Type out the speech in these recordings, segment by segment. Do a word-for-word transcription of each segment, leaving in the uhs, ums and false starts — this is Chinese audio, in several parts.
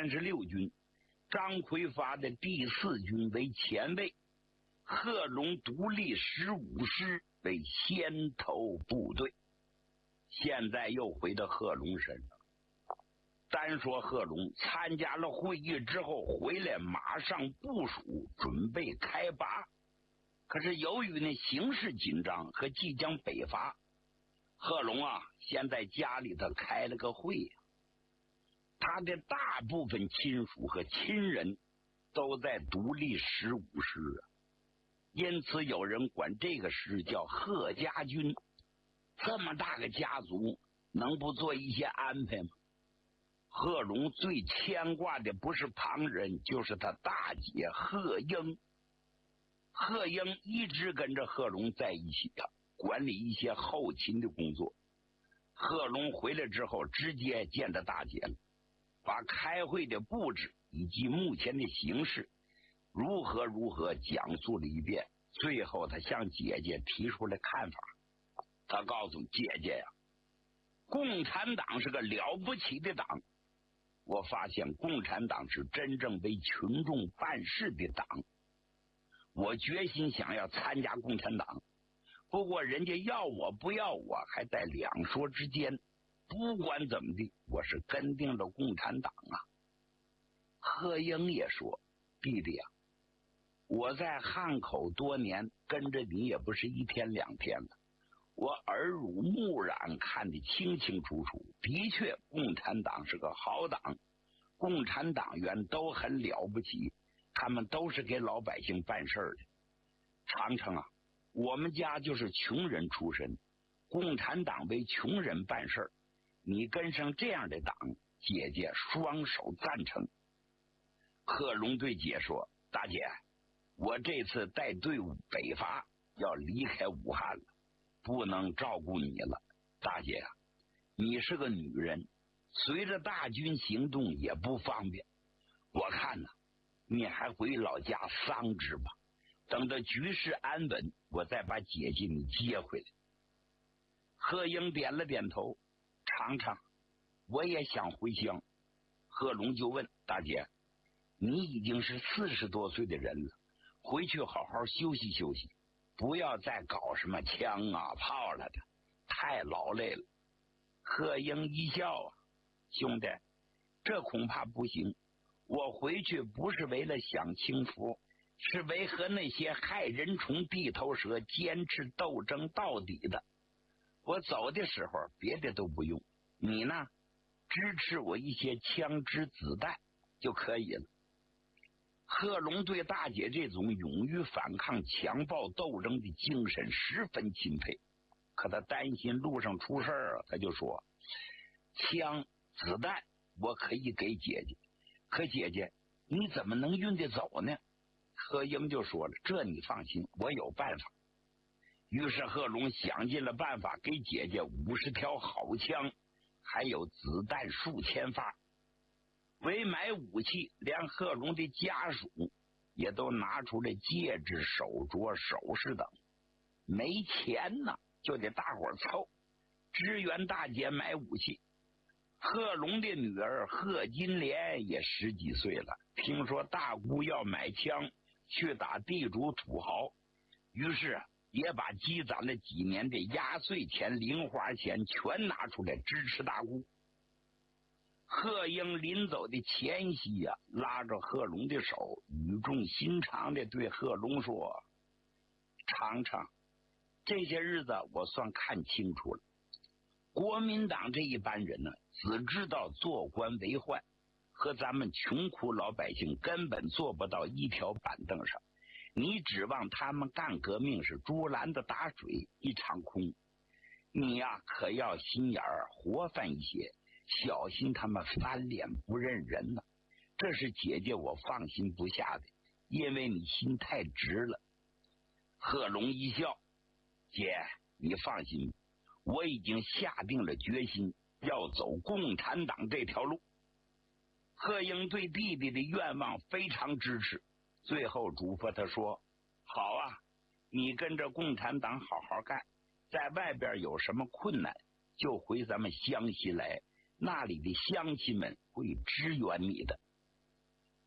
三十六军，张奎发的第四军为前卫，贺龙独立十五师为先头部队。现在又回到贺龙身上。单说贺龙参加了会议之后回来，马上部署准备开拔。可是由于那形势紧张和即将北伐，贺龙啊先在家里头开了个会啊，他的大部分亲属和亲人都在独立十五师啊，因此有人管这个师叫贺家军。这么大个家族，能不做一些安排吗？贺龙最牵挂的不是旁人，就是他大姐贺英。贺英一直跟着贺龙在一起啊，管理一些后勤的工作。贺龙回来之后，直接见着大姐了，把开会的布置以及目前的形势如何如何讲述了一遍。最后他向姐姐提出了看法。他告诉姐姐呀、啊，共产党是个了不起的党。我发现共产党是真正为群众办事的党。我决心想要参加共产党，不过人家要我不要我还在两说之间。不管怎么地，我是跟定了共产党啊。贺英也说，弟弟啊，我在汉口多年，跟着你也不是一天两天了，我耳濡目染，看得清清楚楚。的确，共产党是个好党，共产党员都很了不起，他们都是给老百姓办事的。常常啊，我们家就是穷人出身，共产党为穷人办事，你跟上这样的党，姐姐双手赞成。贺龙对姐说，大姐，我这次带队伍北伐，要离开武汉了，不能照顾你了。大姐啊，你是个女人，随着大军行动也不方便，我看呢、啊，你还回老家桑植吧，等着局势安稳，我再把姐姐你接回来。贺英点了点头，尝尝，我也想回乡。贺龙就问，大姐，你已经是四十多岁的人了，回去好好休息休息，不要再搞什么枪啊炮了的，太劳累了。贺英一笑啊，兄弟，这恐怕不行，我回去不是为了享清福，是为和那些害人虫地头蛇坚持斗争到底的。我走的时候别的都不用，你呢，支持我一些枪支子弹就可以了。贺龙对大姐这种勇于反抗强暴斗争的精神十分钦佩，可他担心路上出事儿，他就说，枪子弹我可以给姐姐，可姐姐你怎么能运得走呢？贺英就说了，这你放心，我有办法。于是贺龙想尽了办法，给姐姐五十条好枪，还有子弹数千发。为买武器，连贺龙的家属也都拿出了戒指、手镯、首饰等。没钱呢，就得大伙凑，支援大姐买武器。贺龙的女儿贺金莲也十几岁了，听说大姑要买枪去打地主土豪，于是也把积攒了几年的压岁钱、零花钱全拿出来支持大姑。贺英临走的前夕呀、啊，拉着贺龙的手，语重心长的对贺龙说，尝尝，这些日子我算看清楚了，国民党这一班人呢，只知道做官为宦，和咱们穷苦老百姓根本坐不到一条板凳上。你指望他们干革命是竹篮子打水一场空，你呀、啊、可要心眼儿活泛一些，小心他们翻脸不认人了。这是姐姐我放心不下的，因为你心太直了。贺龙一笑，姐你放心，我已经下定了决心要走共产党这条路。贺英对弟弟的愿望非常支持，最后嘱咐他说，好啊，你跟着共产党好好干，在外边有什么困难就回咱们湘西来，那里的乡亲们会支援你的。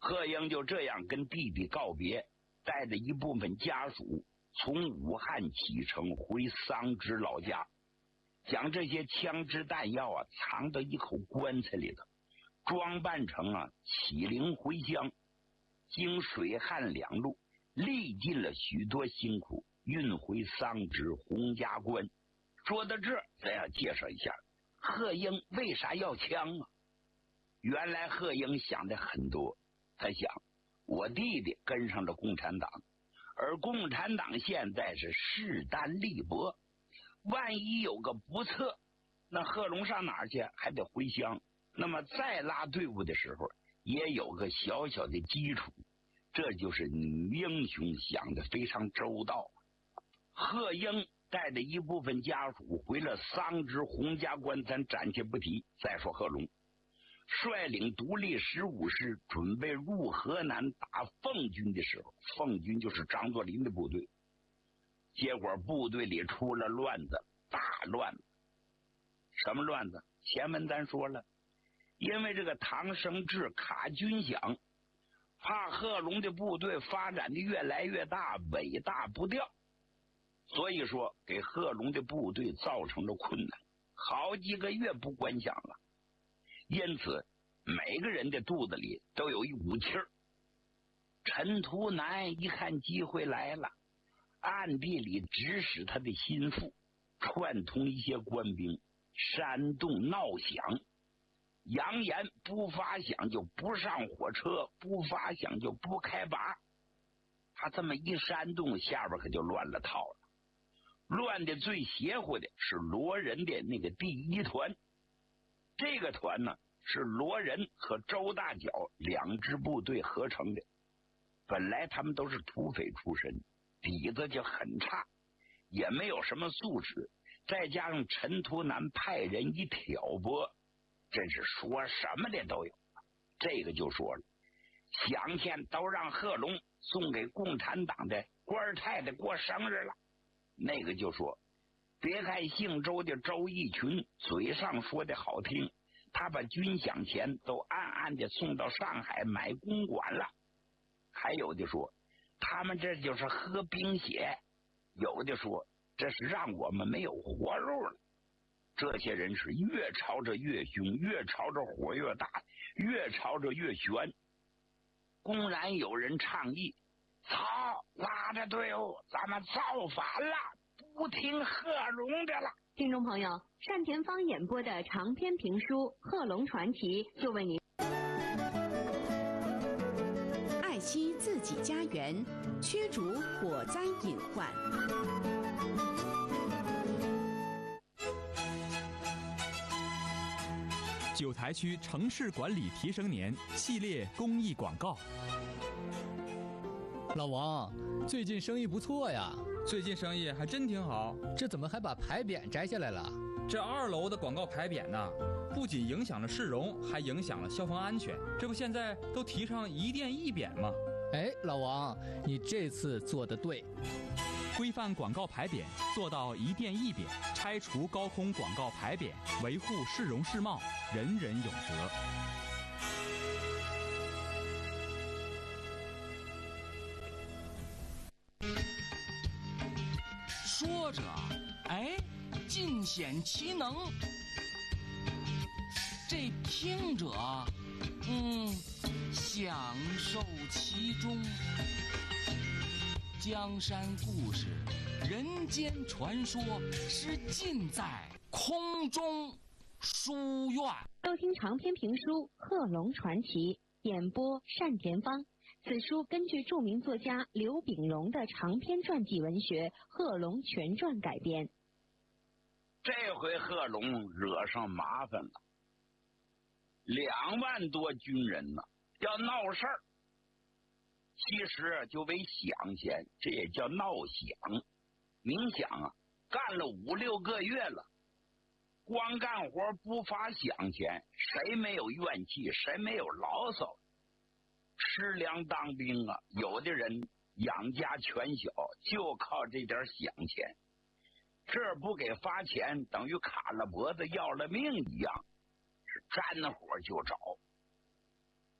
贺英就这样跟弟弟告别，带着一部分家属从武汉启程回桑植老家，将这些枪支弹药啊藏到一口棺材里头，装扮成啊启灵回乡。经水旱两路，历尽了许多辛苦，运回桑植洪家关。说到这，咱要介绍一下贺英为啥要枪啊？原来贺英想的很多，他想我弟弟跟上了共产党，而共产党现在是势单力薄，万一有个不测，那贺龙上哪儿去？还得回乡。那么再拉队伍的时候，也有个小小的基础。这就是女英雄想的非常周到。贺英带着一部分家属回了桑植洪家关，咱暂且不提。再说贺龙率领独立十五师准备入河南打奉军的时候，奉军就是张作霖的部队，结果部队里出了乱子，大乱子。什么乱子？前文咱说了，因为这个唐生智卡军饷，怕贺龙的部队发展的越来越大，尾大不掉，所以说给贺龙的部队造成了困难，好几个月不关饷了。因此每个人的肚子里都有一股气儿。陈图南一看机会来了，暗地里指使他的心腹串通一些官兵煽动闹饷，扬言不发饷就不上火车，不发饷就不开拔。他这么一煽动，下边可就乱了套了。乱的最邪乎的是罗仁的那个第一团，这个团呢是罗仁和周大脚两支部队合成的。本来他们都是土匪出身，底子就很差，也没有什么素质，再加上陈图南派人一挑拨，真是说什么的都有。这个就说了，饷钱都让贺龙送给共产党的官太太过生日了。那个就说，别看姓周的周逸群嘴上说的好听，他把军饷钱都暗暗的送到上海买公馆了。还有的说，他们这就是喝冰血，有的说这是让我们没有活路了。这些人是越吵着越凶，越吵着火越大，越吵着越悬。公然有人倡议，操，拉着队伍，咱们造反了，不听贺龙的了。 听众朋友，单田芳演播的长篇评书《贺龙传奇》就为您。 爱惜自己家园，驱逐火灾隐患。 九台区城市管理提升年系列公益广告。 老王，最近生意不错呀。 最近生意还真挺好。 这怎么还把牌匾摘下来了？ 这二楼的广告牌匾呢，不仅影响了市容，还影响了消防安全。这不现在都提倡一店一匾吗？ 哎，老王，你这次做得对。 规范广告牌匾，做到一店一匾，拆除高空广告牌匾，维护市容市貌，人人有责。 说着，哎，尽显其能；这听者，嗯，享受其中。江山故事，人间传说，是尽在空中书院。 收听长篇评书《贺龙传奇》，演播单田芳。此书根据著名作家刘秉荣的长篇传记文学《贺龙全传》改编。 这回贺龙惹上麻烦了，两万多军人呢，要闹事儿。其实就为饷钱，这也叫闹饷。您想啊，干了五六个月了，光干活不发饷钱，谁没有怨气，谁没有牢骚？吃粮当兵啊，有的人养家全小，就靠这点饷钱。这不给发钱，等于卡了脖子要了命一样，是沾火就着。还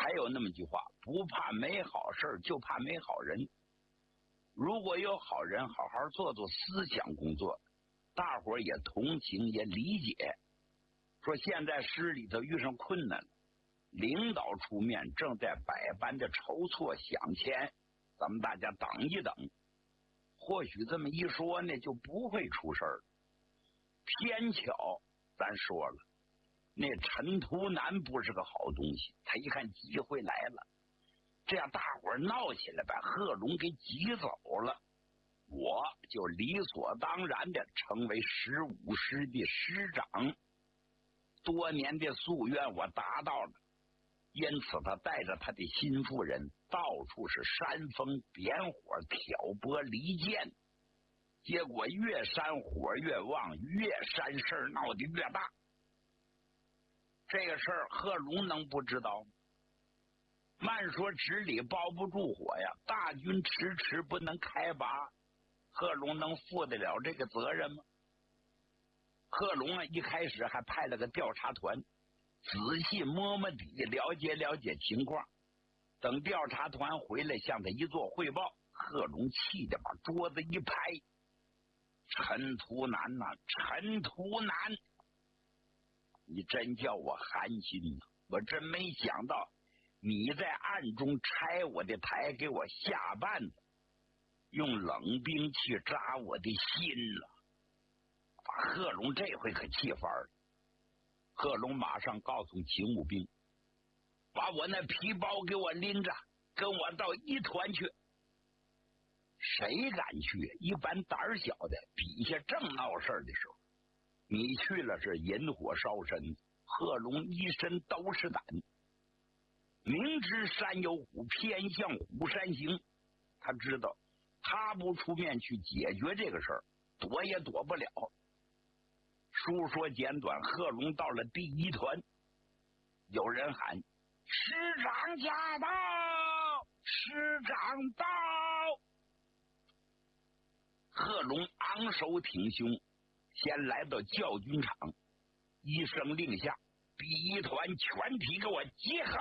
还有那么句话，不怕没好事，就怕没好人。如果有好人好好做做思想工作，大伙儿也同情也理解，说现在市里头遇上困难了，领导出面，正在百般的筹措想钱，咱们大家等一等。或许这么一说呢，就不会出事儿。偏巧咱说了，那陈图南不是个好东西，他一看机会来了，这样大伙儿闹起来，把贺龙给挤走了，我就理所当然的成为十五师的师长。多年的夙愿我达到了，因此他带着他的心腹人到处是煽风点火，挑拨离间，结果越煽火越旺，越煽事儿闹得越大。这个事儿贺龙能不知道吗？慢说纸里包不住火呀，大军迟迟不能开拔，贺龙能负得了这个责任吗？贺龙啊，一开始还派了个调查团，仔细摸摸底，了解了解情况。等调查团回来向他一做汇报，贺龙气得把桌子一拍：陈图南呐、啊，陈图南，你真叫我寒心呐！我真没想到你在暗中拆我的台，给我下绊子，用冷兵器扎我的心了。把贺龙这回可气烦了。贺龙马上告诉勤务兵，把我那皮包给我拎着，跟我到一团去。谁敢去？一般胆儿小的，底下正闹事的时候，你去了是引火烧身。贺龙一身都是胆，明知山有虎，偏向虎山行。他知道他不出面去解决这个事儿，躲也躲不了。书说简短，贺龙到了第一团，有人喊：师长驾到！师长到！贺龙昂首挺胸，先来到教军场，一声令下，第一团全体给我集合！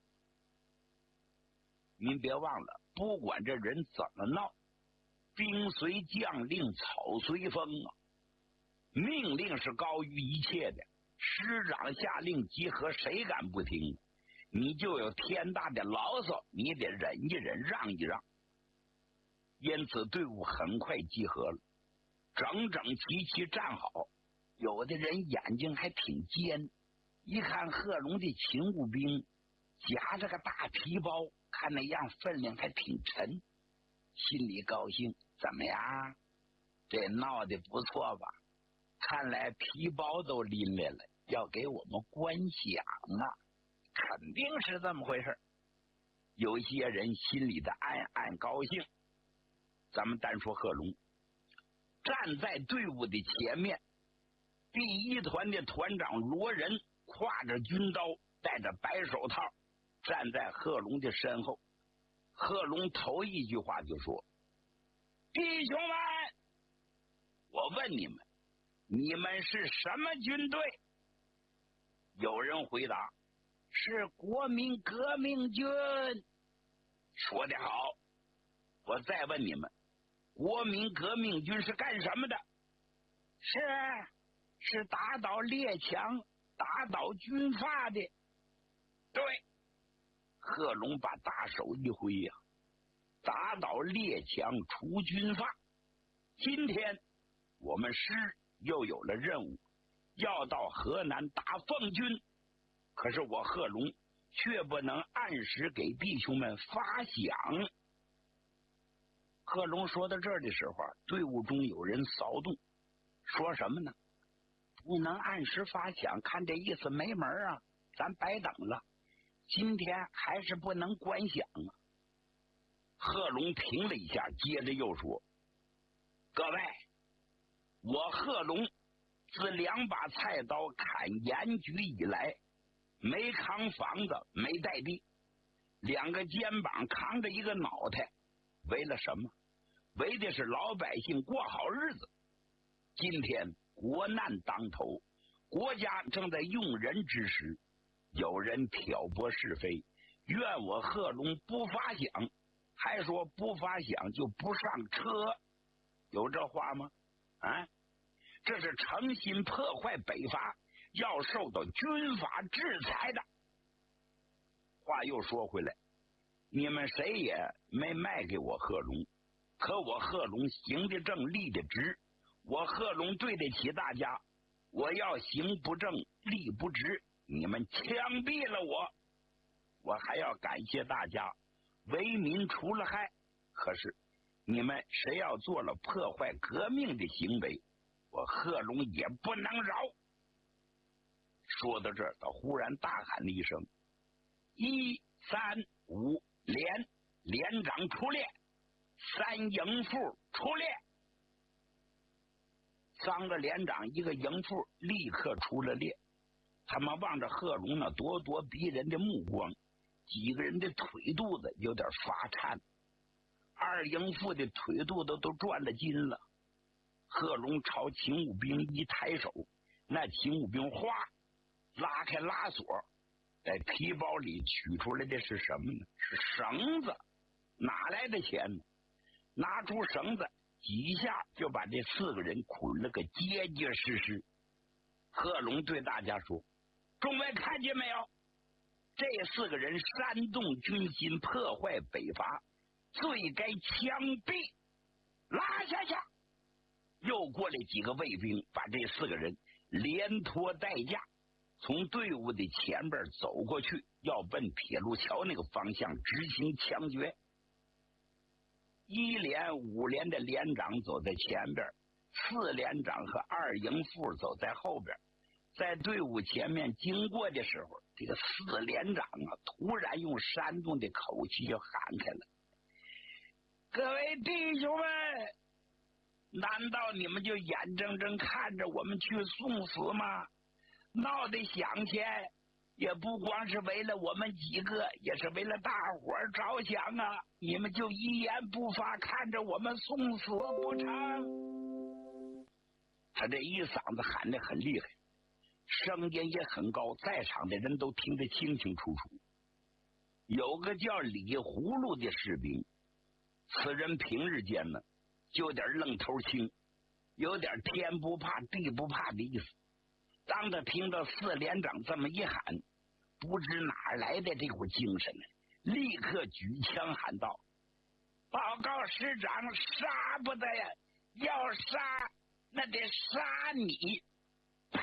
您别忘了，不管这人怎么闹，兵随将令，草随风啊！命令是高于一切的，师长下令集合，谁敢不听？你就有天大的牢骚，你得忍一忍，让一让。因此队伍很快集合了，整整齐齐站好。有的人眼睛还挺尖，一看贺龙的勤务兵夹着个大皮包，看那样分量还挺沉，心里高兴。怎么样？这闹得不错吧？看来皮包都拎来了，要给我们观想啊！肯定是这么回事。有些人心里的暗暗高兴。咱们单说贺龙，站在队伍的前面，第一团的团长罗仁挎着军刀，戴着白手套，站在贺龙的身后。贺龙头一句话就说：弟兄们，我问你们，你们是什么军队？有人回答：是国民革命军。说得好，我再问你们，国民革命军是干什么的？是是打倒列强，打倒军阀的。对，贺龙把大手一挥呀、啊，打倒列强，除军阀。今天我们师又有了任务，要到河南打奉军。可是我贺龙却不能按时给弟兄们发饷。贺龙说到这儿的时候，队伍中有人骚动，说什么呢？不能按时发饷，看这意思没门啊，咱白等了。今天还是不能观饷啊。贺龙停了一下，接着又说：各位，我贺龙自两把菜刀砍盐局以来，没扛房子，没带地，两个肩膀扛着一个脑袋，为了什么？为的是老百姓过好日子。今天国难当头，国家正在用人之时，有人挑拨是非， 怨我贺龙不发饷，还说不发饷就不上车，有这话吗？啊，这是诚心破坏北伐，要受到军法制裁的。话又说回来，你们谁也没卖给我贺龙，可我贺龙行得正，立得直，我贺龙对得起大家。我要行不正，立不直，你们枪毙了我，我还要感谢大家，为民除了害。可是你们谁要做了破坏革命的行为，我贺龙也不能饶。说到这儿，他忽然大喊了一声：一三五连，连长出列，三营副出列。三个连长一个营副立刻出了列，他们望着贺龙那咄咄逼人的目光，几个人的腿肚子有点发颤，二营副的腿肚子都转了筋了。贺龙朝勤务兵一抬手，那勤务兵哗拉开拉锁，在皮包里取出来的是什么呢？是绳子。哪来的钱呢？拿出绳子几下就把这四个人捆了个结结实实。贺龙对大家说：众位看见没有，这四个人煽动军心，破坏北伐，罪该枪毙，拉下去。又过来几个卫兵，把这四个人连拖带架从队伍的前边走过去，要奔铁路桥那个方向执行枪决。一连五连的连长走在前边，四连长和二营副走在后边。在队伍前面经过的时候，这个四连长啊，突然用煽动的口气就喊开了：各位弟兄们，难道你们就眼睁睁看着我们去送死吗？闹得响起来也不光是为了我们几个，也是为了大伙儿着想啊！你们就一言不发，看着我们送死不成？他这一嗓子喊得很厉害，声音也很高，在场的人都听得清清楚楚。有个叫李葫芦的士兵，此人平日间呢就有点愣头青，有点天不怕地不怕的意思。当他听到四连长这么一喊，不知哪来的这股精神呢，立刻举枪喊道：报告师长，杀不得呀，要杀那得杀你！啪！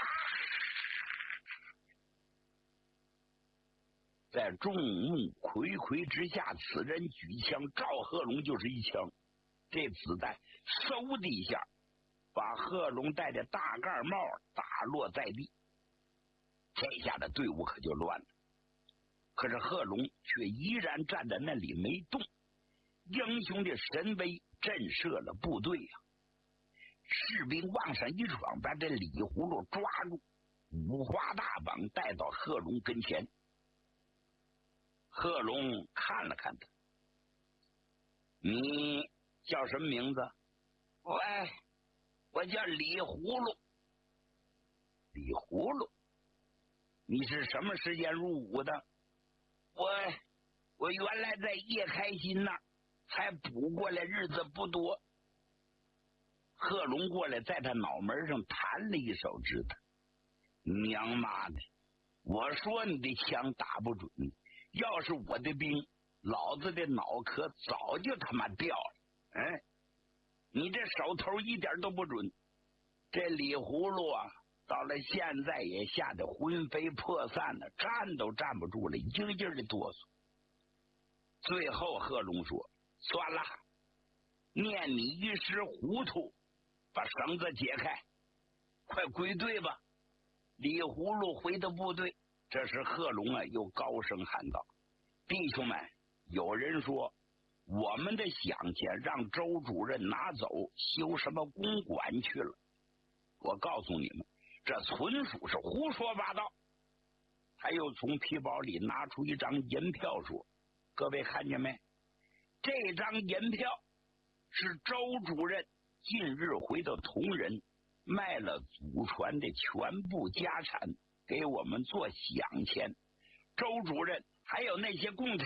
在众目睽睽之下，此人举枪照贺龙就是一枪，这子弹嗖的一下把贺龙戴的大盖帽打落在地。这下的队伍可就乱了，可是贺龙却依然站在那里没动，英雄的神威震慑了部队呀、啊！士兵往上一闯，把这李葫芦抓住，五花大绑带到贺龙跟前。贺龙看了看他：你叫什么名字？喂，我叫李葫芦。李葫芦，你是什么时间入伍的？我我原来在叶开新那儿，才补过来，日子不多。贺龙过来，在他脑门上弹了一手指头：娘妈的，我说你的枪打不准，要是我的兵，老子的脑壳早就他妈掉了。哎，你这手头一点都不准。这李葫芦啊，到了现在也吓得魂飞魄散了，站都站不住了，一个劲儿的哆嗦。最后贺龙说：算了，念你一时糊涂，把绳子解开，快归队吧。李葫芦回到部队，这时贺龙啊又高声喊道：弟兄们，有人说我们的饷钱让周主任拿走，修什么公馆去了。我告诉你们，这纯属是胡说八道。他又从皮包里拿出一张银票说：各位看见没？这张银票是周主任近日回到铜仁，卖了祖传的全部家产给我们做饷钱。周主任还有那些共产